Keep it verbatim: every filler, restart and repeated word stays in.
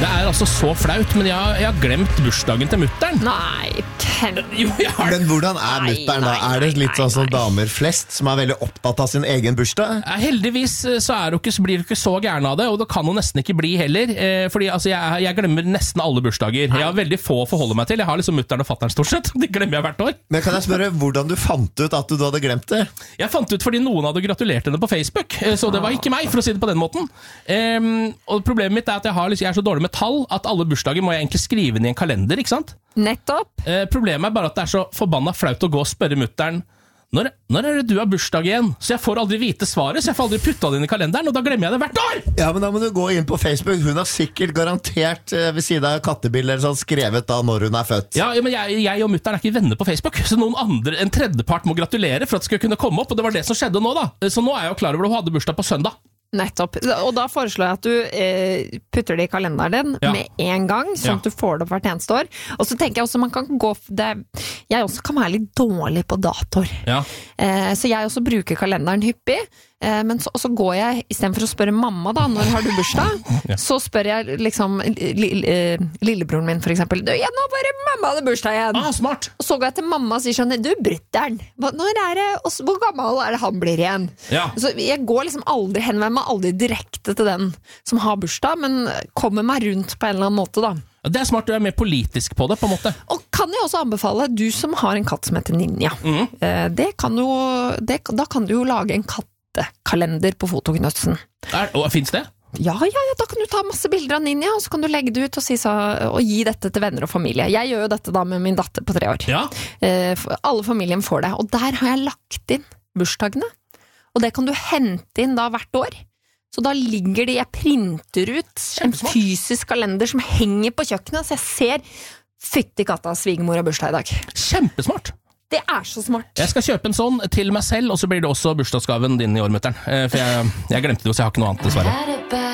Det er altså så flaut, men jeg, har- jeg har glemt bursdagen til mutteren. Nei, ten... Jo, jeg har det. Men hvordan er Nei, mutteren da? nei, Er det nei, litt sånn som nei. damer flest, som er veldig opptatt av sin egen bursdag? Eh, Heldigvis eh, så, er hun ikke, så blir hun ikke så gæren av det, og det kan hun nesten ikke bli heller. Eh, fordi altså, jeg, jeg glemmer nesten alle bursdager. Jeg har veldig få å forholde meg til. Jeg har liksom mutteren og fatteren stort sett. De glemmer jeg hvert år. Men kan jeg spørre hvordan du fant ut at du hadde glemt det? Jeg fant ut fordi noen hadde gratulert henne på Facebook, eh, så det var ikke meg, for å si det på den måten. Em, og problemet mitt er at jeg, har, liksom- jeg er så dårlig med tall at alle bursdager må jeg egentlig skrive inn i en kalender, ikke sant? Nettopp. Eh, problemet er bare at det er så forbanna flaut å gå og spørre mutteren når, når er det du har bursdag igjen? Så jeg får aldri vite svaret, så jeg får aldri putta det inn i kalenderen, og da glemmer jeg det hvert år! Ja, men da må du gå inn på Facebook. Hun har sikkert garantert eh, ved siden av kattebilder eller sånn, skrevet da når hun er født. Ja, men jeg, jeg og mutteren er ikke venner på Facebook, så noen andre, en tredjepart må gratulere for at det skal kunne komme opp, og det var det som skjedde nå da. Så nå er jeg jo klar over at hun hadde bursdag på søndag. Nettopp. Og da foreslår jeg at du eh, putter det i kalenderen din Ja. med en gang, sånn Ja. at du får det opp hvert eneste år. Og så tenker jeg også man kan gå det, Jeg også kan være litt dårlig på datoer. Ja. Eh, så jeg også bruker kalenderen hyppig. Eh, men så, og så går jeg, i stedet for å spørre mamma da, når har du bursdag, Ja. så spør jeg liksom li, li, eh, lillebroren min for eksempel. Du, ja, nå bare mamma hadde bursdag igjen. Ah, smart! Og så går jeg til mamma og sier sånn, du, Brytteren, hva- når er det, og så- hvor gammel er det han blir igjen? Ja. Så jeg går liksom aldri, henvender meg aldri direkte til den som har bursdag, men kommer meg rundt på en eller annen måte da. Det er smart, du er mer politisk på det, på en måte. Og kan jeg også anbefale, du som har en katt som heter Ninja, Mhm. eh, det kan jo, det, da kan du jo lage en kattekalender på fotoknøtsen. Er, og, finnes det? Ja, ja, ja, da kan du ta masse bilder av Ninja, og så kan du legge det ut og, si så, og gi dette til venner og familie. Jeg gjør jo dette da med min datter på tre år. Ja. Eh, for alle familien får det, og der har jeg lagt inn bursdagene. Og det kan du hente inn da hvert år. Så da ligger det, jeg printer ut en Kjempesmart. fysisk kalender som henger på kjøkkenet, så jeg ser fytti katta svigermor har bursdag i dag. Kjempesmart! Det er så smart. Jeg skal kjøpe en sånn til meg selv, og så blir det også bursdagsgaven din i år, mutteren. Eh, For jeg, jeg glemte det jo, så jeg har ikke noe annet, dessverre.